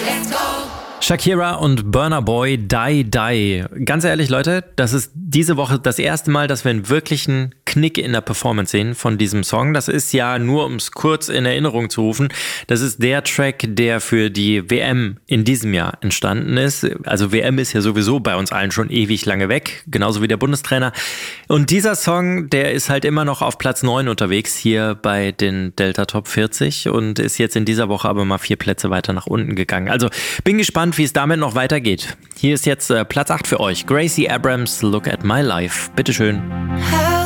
Shakira und Burna Boy, Die Die. Ganz ehrlich, Leute, das ist diese Woche das erste Mal, dass wir einen wirklichen Knick in der Performance sehen von diesem Song. Das ist ja, nur um es kurz in Erinnerung zu rufen, das ist der Track, der für die WM in diesem Jahr entstanden ist. Also WM ist ja sowieso bei uns allen schon ewig lange weg, genauso wie der Bundestrainer. Und dieser Song, der ist halt immer noch auf Platz 9 unterwegs hier bei den Delta Top 40 und ist jetzt in dieser Woche aber mal 4 Plätze weiter nach unten gegangen. Also bin gespannt, wie es damit noch weitergeht. Hier ist jetzt Platz 8 für euch. Gracie Abrams, Look at My Life. Bitteschön.